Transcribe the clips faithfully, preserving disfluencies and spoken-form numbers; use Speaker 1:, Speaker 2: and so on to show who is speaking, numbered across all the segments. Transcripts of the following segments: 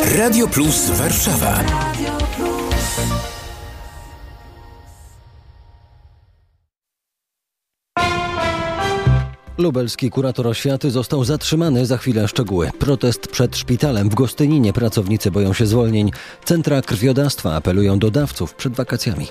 Speaker 1: Radio Plus Warszawa.
Speaker 2: Lubelski kurator oświaty został zatrzymany. Za chwilę szczegóły. Protest przed szpitalem w Gostyninie. Pracownicy boją się zwolnień. Centra krwiodawstwa apelują do dawców przed wakacjami.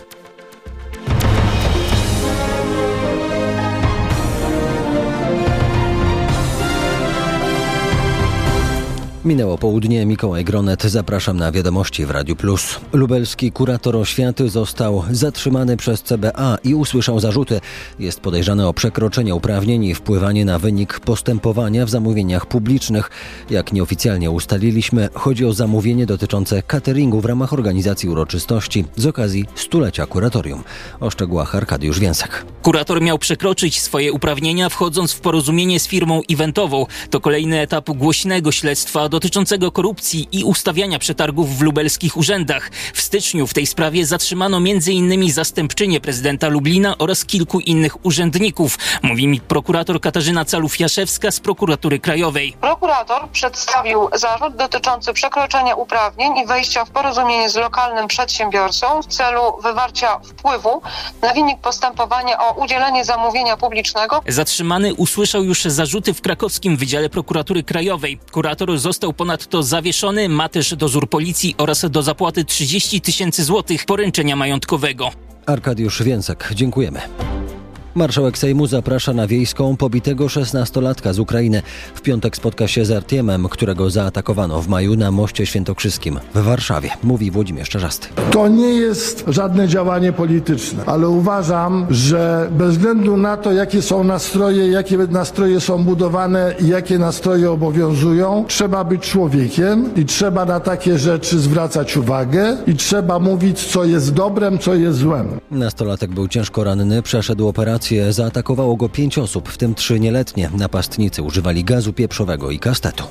Speaker 2: Minęło południe, Mikołaj Gronet, zapraszam na wiadomości w Radiu Plus. Lubelski kurator oświaty został zatrzymany przez C B A i usłyszał zarzuty. Jest podejrzany o przekroczenie uprawnień i wpływanie na wynik postępowania w zamówieniach publicznych. Jak nieoficjalnie ustaliliśmy, chodzi o zamówienie dotyczące cateringu w ramach organizacji uroczystości z okazji stulecia kuratorium. O szczegółach Arkadiusz Więcek.
Speaker 3: Kurator miał przekroczyć swoje uprawnienia, wchodząc w porozumienie z firmą eventową. To kolejny etap głośnego śledztwa dotyczącego korupcji i ustawiania przetargów w lubelskich urzędach. W styczniu w tej sprawie zatrzymano między innymi zastępczynię prezydenta Lublina oraz kilku innych urzędników. Mówi mi prokurator Katarzyna Calów-Jaszewska z Prokuratury Krajowej.
Speaker 4: Prokurator przedstawił zarzut dotyczący przekroczenia uprawnień i wejścia w porozumienie z lokalnym przedsiębiorcą w celu wywarcia wpływu na wynik postępowania o udzielenie zamówienia publicznego.
Speaker 3: Zatrzymany usłyszał już zarzuty w krakowskim Wydziale Prokuratury Krajowej. Kurator został ponadto zawieszony, ma też dozór policji oraz do zapłaty trzydzieści tysięcy złotych poręczenia majątkowego.
Speaker 2: Arkadiusz Więcek, dziękujemy. Marszałek Sejmu zaprasza na wiejską pobitego szesnastolatka z Ukrainy. W piątek spotka się z Artiemem, którego zaatakowano w maju na Moście Świętokrzyskim w Warszawie, mówi Włodzimierz Czarzasty.
Speaker 5: To nie jest żadne działanie polityczne, ale uważam, że bez względu na to, jakie są nastroje, jakie nastroje są budowane i jakie nastroje obowiązują, trzeba być człowiekiem i trzeba na takie rzeczy zwracać uwagę i trzeba mówić, co jest dobrem, co jest złem.
Speaker 2: Nastolatek był ciężko ranny, przeszedł operację. Zaatakowało go pięć osób, w tym trzy nieletnie. Napastnicy używali gazu pieprzowego i kastetu.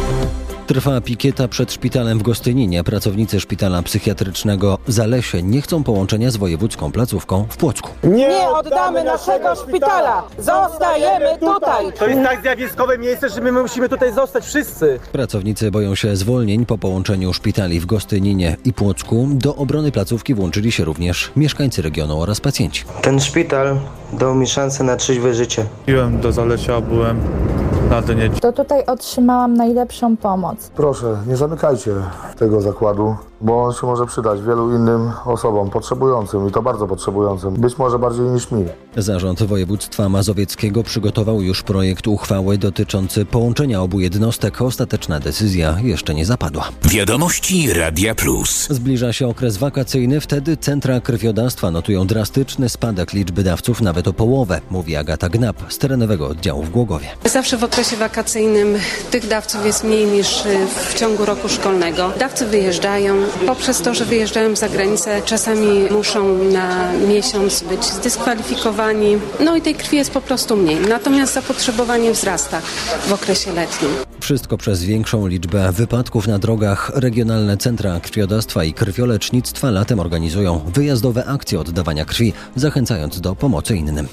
Speaker 2: Trwa pikieta przed szpitalem w Gostyninie. Pracownicy szpitala psychiatrycznego Zalesie nie chcą połączenia z wojewódzką placówką w Płocku.
Speaker 6: Nie oddamy naszego szpitala! Zostajemy tutaj!
Speaker 7: To jest tak zjawiskowe miejsce, że my musimy tutaj zostać wszyscy.
Speaker 2: Pracownicy boją się zwolnień po połączeniu szpitali w Gostyninie i Płocku. Do obrony placówki włączyli się również mieszkańcy regionu oraz pacjenci.
Speaker 8: Ten szpital dał mi szansę na trzeźwe życie.
Speaker 9: Byłem do Zalesia, byłem na dnie.
Speaker 10: To tutaj otrzymałam najlepszą pomoc.
Speaker 11: Proszę, nie zamykajcie tego zakładu, bo on się może przydać wielu innym osobom potrzebującym i to bardzo potrzebującym, być może bardziej niż mi.
Speaker 2: Zarząd województwa mazowieckiego przygotował już projekt uchwały dotyczący połączenia obu jednostek. Ostateczna decyzja jeszcze nie zapadła.
Speaker 1: Wiadomości Radia Plus.
Speaker 2: Zbliża się okres wakacyjny, wtedy centra krwiodawstwa notują drastyczny spadek liczby dawców, nawet o połowę, mówi Agata Gnap z terenowego oddziału w Głogowie.
Speaker 12: Zawsze w okresie wakacyjnym tych dawców jest mniej niż w ciągu roku szkolnego. Dawcy wyjeżdżają. Poprzez to, że wyjeżdżają za granicę, czasami muszą na miesiąc być zdyskwalifikowani. No i tej krwi jest po prostu mniej. Natomiast zapotrzebowanie wzrasta w okresie letnim.
Speaker 2: Wszystko przez większą liczbę wypadków na drogach. Regionalne centra krwiodawstwa i krwiolecznictwa latem organizują wyjazdowe akcje oddawania krwi, zachęcając do pomocy innym.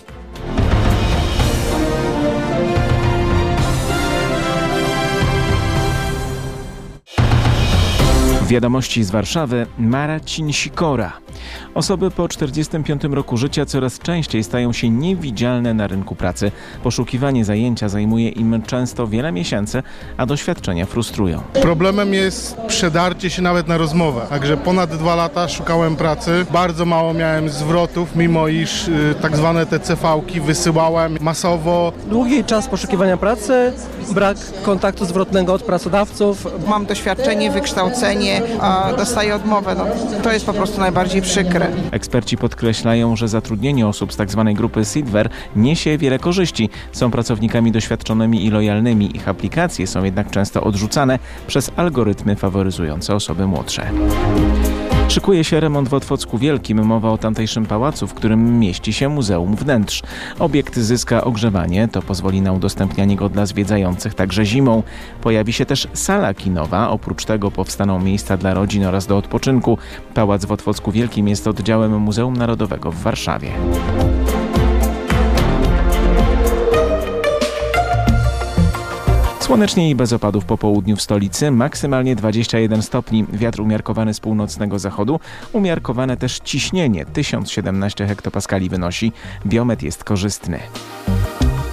Speaker 13: Wiadomości z Warszawy. Marcin Sikora. Osoby po czterdziestym piątym roku życia coraz częściej stają się niewidzialne na rynku pracy. Poszukiwanie zajęcia zajmuje im często wiele miesięcy, a doświadczenia frustrują.
Speaker 14: Problemem jest przedarcie się nawet na rozmowę. Także ponad dwa lata szukałem pracy. Bardzo mało miałem zwrotów, mimo iż y, tak zwane te ce ve ki wysyłałem masowo.
Speaker 15: Długi czas poszukiwania pracy, brak kontaktu zwrotnego od pracodawców.
Speaker 16: Mam doświadczenie, wykształcenie, a dostaję odmowę. No, to jest po prostu najbardziej przykre.
Speaker 13: Eksperci podkreślają, że zatrudnienie osób z tzw. grupy Sidver niesie wiele korzyści. Są pracownikami doświadczonymi i lojalnymi. Ich aplikacje są jednak często odrzucane przez algorytmy faworyzujące osoby młodsze. Szykuje się remont w Otwocku Wielkim. Mowa o tamtejszym pałacu, w którym mieści się Muzeum Wnętrz. Obiekt zyska ogrzewanie, to pozwoli na udostępnianie go dla zwiedzających także zimą. Pojawi się też sala kinowa. Oprócz tego powstaną miejsca dla rodzin oraz do odpoczynku. Pałac w Otwocku Wielkim jest oddziałem Muzeum Narodowego w Warszawie. Słonecznie i bez opadów po południu w stolicy, maksymalnie dwadzieścia jeden stopni. Wiatr umiarkowany z północnego zachodu, umiarkowane też ciśnienie, tysiąc siedemnaście hektopaskali wynosi. Biometr jest korzystny.